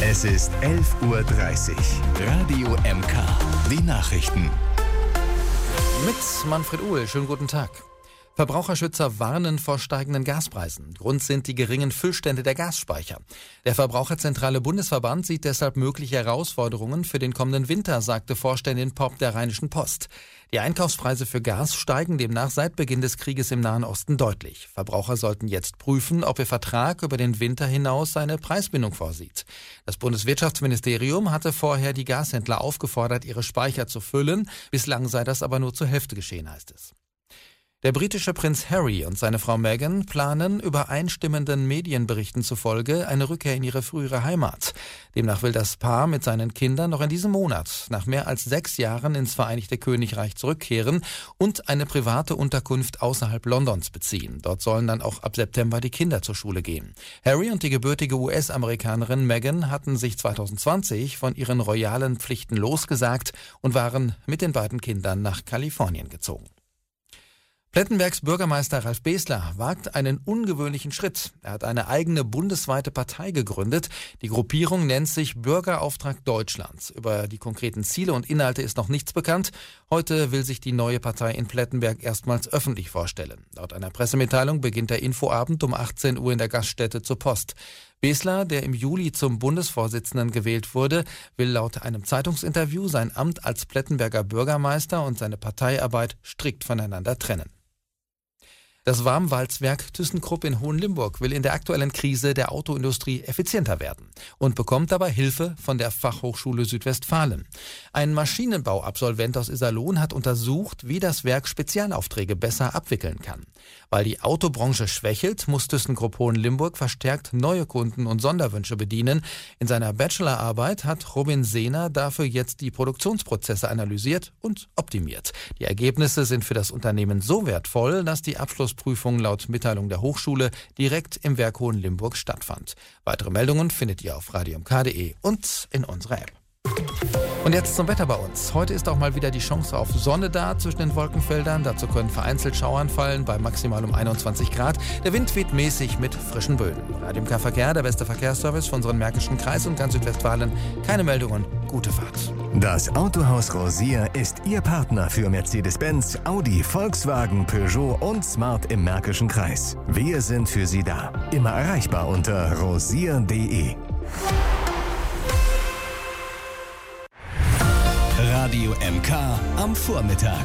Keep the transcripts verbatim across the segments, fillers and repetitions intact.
Es ist elf Uhr dreißig. Radio M K. Die Nachrichten. Mit Manfred Uhl. Schönen guten Tag. Verbraucherschützer warnen vor steigenden Gaspreisen. Grund sind die geringen Füllstände der Gasspeicher. Der Verbraucherzentrale Bundesverband sieht deshalb mögliche Herausforderungen für den kommenden Winter, sagte Vorständin Popp der Rheinischen Post. Die Einkaufspreise für Gas steigen demnach seit Beginn des Krieges im Nahen Osten deutlich. Verbraucher sollten jetzt prüfen, ob ihr Vertrag über den Winter hinaus eine Preisbindung vorsieht. Das Bundeswirtschaftsministerium hatte vorher die Gashändler aufgefordert, ihre Speicher zu füllen. Bislang sei das aber nur zur Hälfte geschehen, heißt es. Der britische Prinz Harry und seine Frau Meghan planen übereinstimmenden Medienberichten zufolge eine Rückkehr in ihre frühere Heimat. Demnach will das Paar mit seinen Kindern noch in diesem Monat nach mehr als sechs Jahren ins Vereinigte Königreich zurückkehren und eine private Unterkunft außerhalb Londons beziehen. Dort sollen dann auch ab September die Kinder zur Schule gehen. Harry und die gebürtige U S-Amerikanerin Meghan hatten sich zwanzig zwanzig von ihren royalen Pflichten losgesagt und waren mit den beiden Kindern nach Kalifornien gezogen. Plettenbergs Bürgermeister Ralf Beßler wagt einen ungewöhnlichen Schritt. Er hat eine eigene bundesweite Partei gegründet. Die Gruppierung nennt sich Bürgerauftrag Deutschland. Über die konkreten Ziele und Inhalte ist noch nichts bekannt. Heute will sich die neue Partei in Plettenberg erstmals öffentlich vorstellen. Laut einer Pressemitteilung beginnt der Infoabend um achtzehn Uhr in der Gaststätte zur Post. Beßler, der im Juli zum Bundesvorsitzenden gewählt wurde, will laut einem Zeitungsinterview sein Amt als Plettenberger Bürgermeister und seine Parteiarbeit strikt voneinander trennen. Das Warmwalzwerk ThyssenKrupp in Hohenlimburg will in der aktuellen Krise der Autoindustrie effizienter werden und bekommt dabei Hilfe von der Fachhochschule Südwestfalen. Ein Maschinenbauabsolvent aus Iserlohn hat untersucht, wie das Werk Spezialaufträge besser abwickeln kann. Weil die Autobranche schwächelt, muss ThyssenKrupp Hohenlimburg verstärkt neue Kunden und Sonderwünsche bedienen. In seiner Bachelorarbeit hat Robin Sehner dafür jetzt die Produktionsprozesse analysiert und optimiert. Die Ergebnisse sind für das Unternehmen so wertvoll, dass die Abschlussprüfung laut Mitteilung der Hochschule direkt im Werk Hohenlimburg stattfand. Weitere Meldungen findet ihr auf radio m k punkt de und in unserer App. Und jetzt zum Wetter bei uns. Heute ist auch mal wieder die Chance auf Sonne da zwischen den Wolkenfeldern. Dazu können vereinzelt Schauern fallen bei maximal um einundzwanzig Grad. Der Wind weht mäßig mit frischen Böden. Radio M K Verkehr, der beste Verkehrsservice von unserem Märkischen Kreis und ganz Südwestfalen. Keine Meldungen, gute Fahrt. Das Autohaus Rosier ist Ihr Partner für Mercedes-Benz, Audi, Volkswagen, Peugeot und Smart im Märkischen Kreis. Wir sind für Sie da. Immer erreichbar unter rosier punkt de. Radio M K am Vormittag.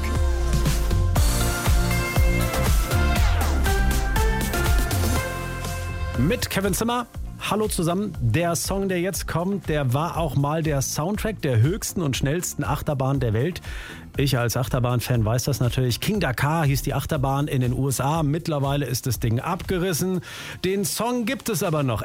Mit Kevin Zimmer. Hallo zusammen. Der Song, der jetzt kommt, der war auch mal der Soundtrack der höchsten und schnellsten Achterbahn der Welt. Ich als Achterbahn-Fan weiß das natürlich. King Dakar hieß die Achterbahn in den U S A. Mittlerweile ist das Ding abgerissen. Den Song gibt es aber noch.